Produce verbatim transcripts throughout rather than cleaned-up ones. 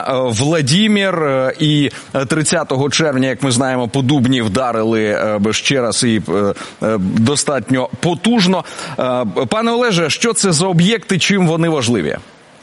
Владімір. І тридцятого червня, як ми знаємо, по Дубні вдарили ще раз і достатньо потужно. Пане Олеже, що це за об'єкти, чим вони важливі?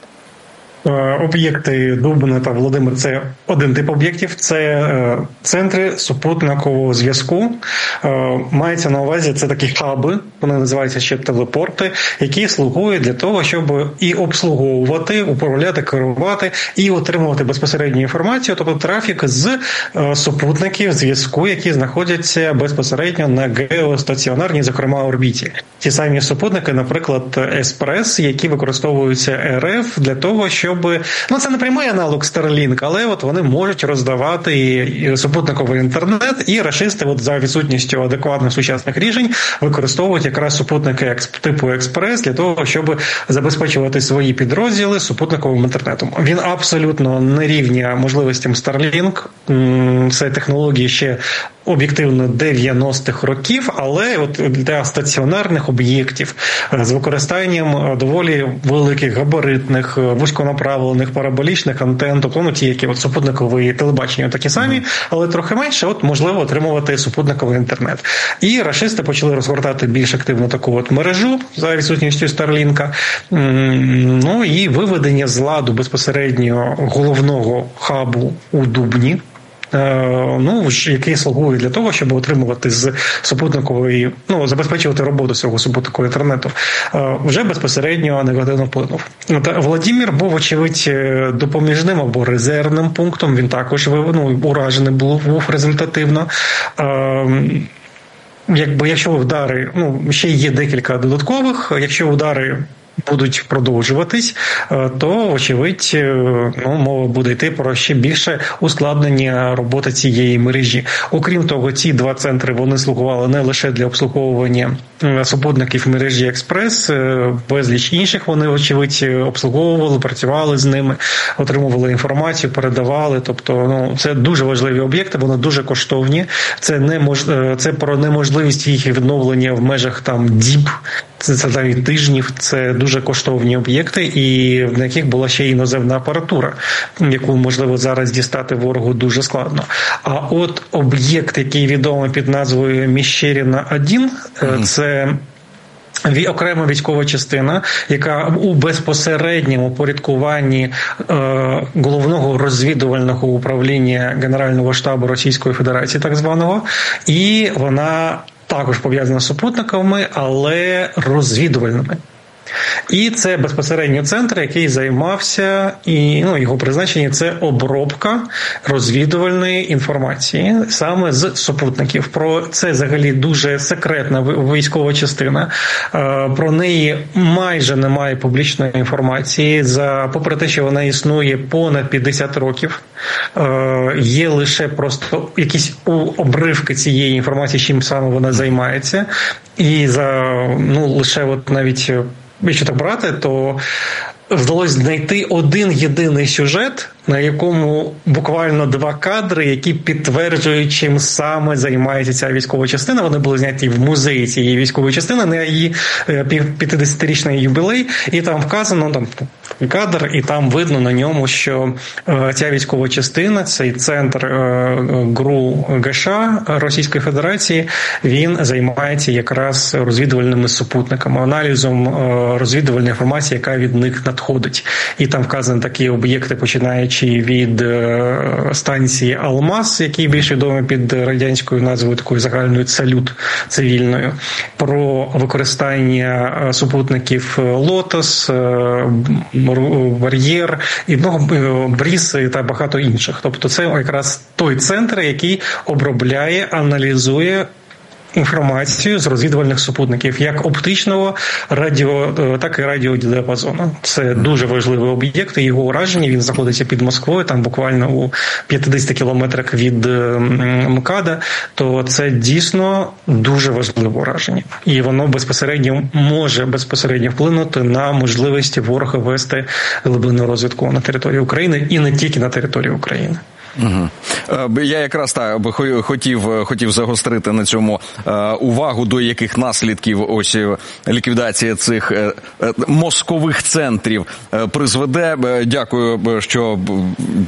Об'єкти Дубна та Володимир – це один тип об'єктів, це центри супутникового зв'язку. Мається на увазі, це такі хаби, вони називаються ще телепорти, які слугують для того, щоб і обслуговувати, управляти, керувати, і отримувати безпосередню інформацію, тобто трафік з супутників зв'язку, які знаходяться безпосередньо на геостаціонарній, зокрема, орбіті. Ті самі супутники, наприклад, Еспрес, які використовуються РФ для того, щоб ну, це не прямий аналог Starlink, але от вони можуть роздавати і супутниковий інтернет, і рашисти от за відсутністю адекватних сучасних рішень використовують якраз супутники типу Експрес для того, щоб забезпечувати свої підрозділи супутниковим інтернетом. Він абсолютно не рівня можливостям Starlink. Це технології ще об'єктивно дев'яностих років, але от для стаціонарних об'єктів з використанням доволі великих габаритних, вузьконаправлених, параболічних антенн, тобто ну, ті, які от супутникові телебачення такі самі, але трохи менше, от можливо отримувати супутниковий інтернет. І рашисти почали розгортати більш активно таку от мережу за відсутністю Старлінка, ну і виведення з ладу безпосередньо головного хабу у Дубні, ну, який слугує для того, щоб отримувати з супутникової, ну, забезпечувати роботу цього супутникового інтернету, вже безпосередньо негативно вплинув. Владімір був, очевидь, допоміжним або резервним пунктом, він також ну, уражений був, був результативно. Якби, якщо удари, ну, ще є декілька додаткових, якщо удари будуть продовжуватись, то, очевидь, ну, мова буде йти про ще більше ускладнення роботи цієї мережі. Окрім того, ці два центри, вони слугували не лише для обслуговування супутників мережі Експрес, безліч інших вони, очевидь, обслуговували, працювали з ними, отримували інформацію, передавали. Тобто, ну, це дуже важливі об'єкти, вони дуже коштовні. Це, немож... це про неможливість їх відновлення в межах там діб, це, це навіть тижнів, це дуже коштовні об'єкти, і на яких була ще іноземна апаратура, яку, можливо, зараз дістати ворогу дуже складно. А от об'єкт, який відомий під назвою Міщеріна один, mm-hmm. це окрема військова частина, яка у безпосередньому порядкуванні е, головного розвідувального управління Генерального штабу Російської Федерації, так званого, і вона також пов'язана з супутниками, але розвідувальними. І це безпосередньо центр, який займався, і ну, його призначення – це обробка розвідувальної інформації саме з супутників. Про це взагалі дуже секретна військова частина. Про неї майже немає публічної інформації. За, попри те, що вона існує понад п'ятдесят років, є лише просто якісь обривки цієї інформації, чим саме вона займається. І за ну, лише от навіть якщо так брати, то вдалося знайти один єдиний сюжет, на якому буквально два кадри, які підтверджують, чим саме займається ця військова частина. Вони були зняті в музеї цієї військової частини на її п'ятдесятирічний юбілей, і там вказано там кадр, і там видно на ньому, що ця військова частина, цей центр ГРУ ГШ Російської Федерації, він займається якраз розвідувальними супутниками, аналізом розвідувальної інформації, яка від них надходить. І там вказані такі об'єкти, починаючи від станції «Алмаз», який більш відомий під радянською назвою такою загальною «Салют» цивільною, про використання супутників «Лотос», «Бар'єр», і много «Бріз» та багато інших. Тобто це якраз той центр, який обробляє, аналізує інформацію з розвідувальних супутників, як оптичного, радіо, так і радіодіапазону. Це дуже важливий об'єкт, і його ураження, він знаходиться під Москвою, там буквально у п'ятдесят кілометрах від МКАДа, то це дійсно дуже важливе ураження. І воно безпосередньо може безпосередньо вплинути на можливості ворога вести глибинну розвідку на території України і не тільки на території України. Угу. Я якраз так би хотів, хотів загострити на цьому увагу, до яких наслідків ось ліквідація цих мозкових центрів призведе. Дякую, що